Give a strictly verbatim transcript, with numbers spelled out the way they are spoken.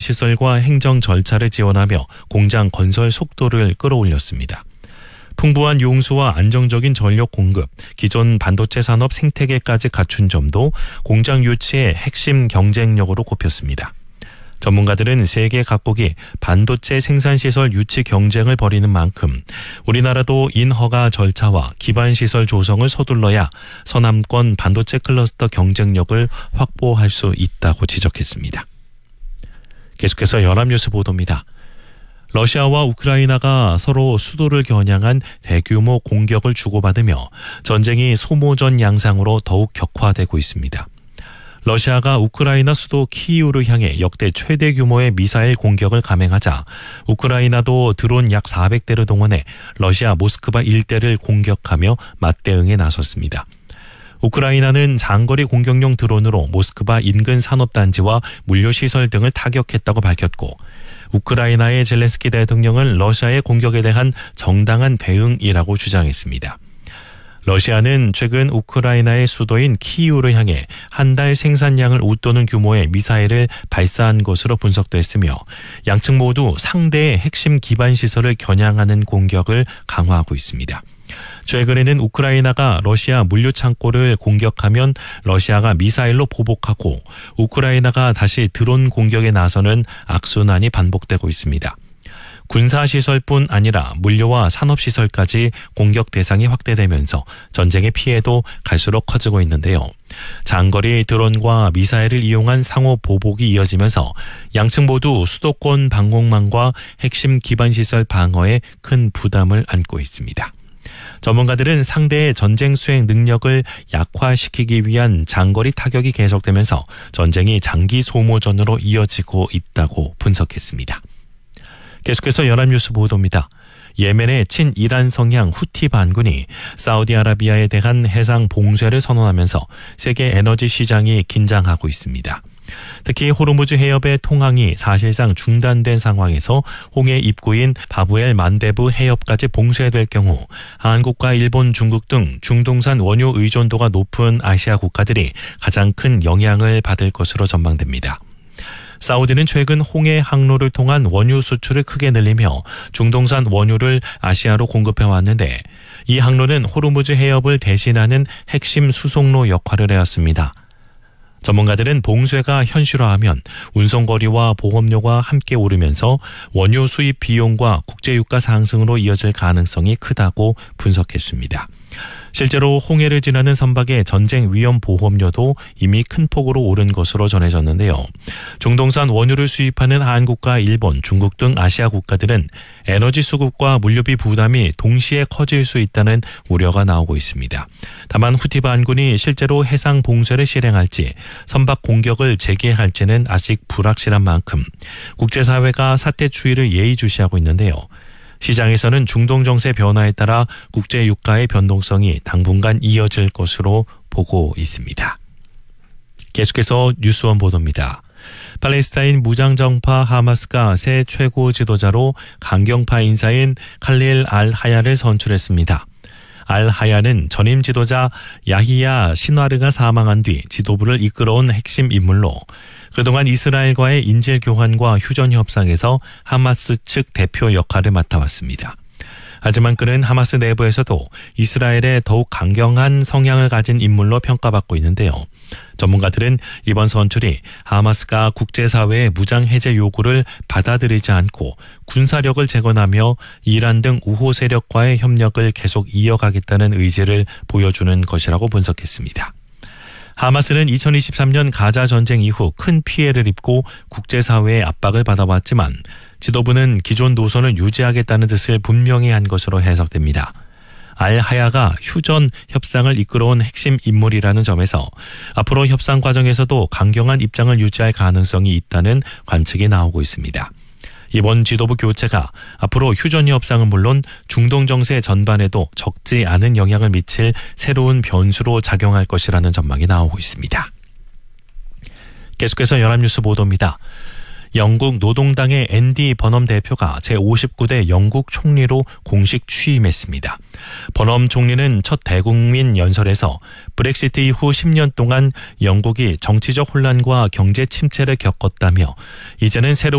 시설과 행정 절차를 지원하며 공장 건설 속도를 끌어올렸습니다. 풍부한 용수와 안정적인 전력 공급, 기존 반도체 산업 생태계까지 갖춘 점도 공장 유치의 핵심 경쟁력으로 꼽혔습니다. 전문가들은 세계 각국이 반도체 생산시설 유치 경쟁을 벌이는 만큼 우리나라도 인허가 절차와 기반시설 조성을 서둘러야 서남권 반도체 클러스터 경쟁력을 확보할 수 있다고 지적했습니다. 계속해서 연합뉴스 보도입니다. 러시아와 우크라이나가 서로 수도를 겨냥한 대규모 공격을 주고받으며 전쟁이 소모전 양상으로 더욱 격화되고 있습니다. 러시아가 우크라이나 수도 키이우를 향해 역대 최대 규모의 미사일 공격을 감행하자 우크라이나도 드론 약 사백 대를 동원해 러시아 모스크바 일대를 공격하며 맞대응에 나섰습니다. 우크라이나는 장거리 공격용 드론으로 모스크바 인근 산업단지와 물류시설 등을 타격했다고 밝혔고 우크라이나의 젤렌스키 대통령은 러시아의 공격에 대한 정당한 대응이라고 주장했습니다. 러시아는 최근 우크라이나의 수도인 키이우를 향해 한 달 생산량을 웃도는 규모의 미사일을 발사한 것으로 분석됐으며 양측 모두 상대의 핵심 기반 시설을 겨냥하는 공격을 강화하고 있습니다. 최근에는 우크라이나가 러시아 물류 창고를 공격하면 러시아가 미사일로 보복하고 우크라이나가 다시 드론 공격에 나서는 악순환이 반복되고 있습니다. 군사시설뿐 아니라 물류와 산업시설까지 공격 대상이 확대되면서 전쟁의 피해도 갈수록 커지고 있는데요. 장거리 드론과 미사일을 이용한 상호 보복이 이어지면서 양측 모두 수도권 방공망과 핵심 기반시설 방어에 큰 부담을 안고 있습니다. 전문가들은 상대의 전쟁 수행 능력을 약화시키기 위한 장거리 타격이 계속되면서 전쟁이 장기 소모전으로 이어지고 있다고 분석했습니다. 계속해서 연합뉴스 보도입니다. 예멘의 친이란 성향 후티 반군이 사우디아라비아에 대한 해상 봉쇄를 선언하면서 세계 에너지 시장이 긴장하고 있습니다. 특히 호르무즈 해협의 통항이 사실상 중단된 상황에서 홍해 입구인 바브엘 만데브 해협까지 봉쇄될 경우 한국과 일본, 중국 등 중동산 원유 의존도가 높은 아시아 국가들이 가장 큰 영향을 받을 것으로 전망됩니다. 사우디는 최근 홍해 항로를 통한 원유 수출을 크게 늘리며 중동산 원유를 아시아로 공급해 왔는데 이 항로는 호르무즈 해협을 대신하는 핵심 수송로 역할을 해왔습니다. 전문가들은 봉쇄가 현실화하면 운송거리와 보험료가 함께 오르면서 원유 수입 비용과 국제유가 상승으로 이어질 가능성이 크다고 분석했습니다. 실제로 홍해를 지나는 선박의 전쟁 위험 보험료도 이미 큰 폭으로 오른 것으로 전해졌는데요. 중동산 원유를 수입하는 한국과 일본, 중국 등 아시아 국가들은 에너지 수급과 물류비 부담이 동시에 커질 수 있다는 우려가 나오고 있습니다. 다만 후티 반군이 실제로 해상 봉쇄를 실행할지 선박 공격을 재개할지는 아직 불확실한 만큼 국제사회가 사태 추이를 예의주시하고 있는데요. 시장에서는 중동 정세 변화에 따라 국제 유가의 변동성이 당분간 이어질 것으로 보고 있습니다. 계속해서 뉴스원 보도입니다. 팔레스타인 무장정파 하마스가 새 최고 지도자로 강경파 인사인 칼릴 알 하야를 선출했습니다. 알 하야는 전임 지도자 야히야 시나르가 사망한 뒤 지도부를 이끌어온 핵심 인물로 그동안 이스라엘과의 인질 교환과 휴전 협상에서 하마스 측 대표 역할을 맡아왔습니다. 하지만 그는 하마스 내부에서도 이스라엘에 더욱 강경한 성향을 가진 인물로 평가받고 있는데요. 전문가들은 이번 선출이 하마스가 국제사회의 무장 해제 요구를 받아들이지 않고 군사력을 재건하며 이란 등 우호 세력과의 협력을 계속 이어가겠다는 의지를 보여주는 것이라고 분석했습니다. 하마스는 이천이십삼 년 가자 전쟁 이후 큰 피해를 입고 국제사회의 압박을 받아왔지만 지도부는 기존 노선을 유지하겠다는 뜻을 분명히 한 것으로 해석됩니다. 알 하야가 휴전 협상을 이끌어온 핵심 인물이라는 점에서 앞으로 협상 과정에서도 강경한 입장을 유지할 가능성이 있다는 관측이 나오고 있습니다. 이번 지도부 교체가 앞으로 휴전 협상은 물론 중동 정세 전반에도 적지 않은 영향을 미칠 새로운 변수로 작용할 것이라는 전망이 나오고 있습니다. 계속해서 연합뉴스 보도입니다. 영국 노동당의 앤디 버넘 대표가 제오십구 대 영국 총리로 공식 취임했습니다. 버넘 총리는 첫 대국민 연설에서 브렉시트 이후 십 년 동안 영국이 정치적 혼란과 경제 침체를 겪었다며 이제는 새로운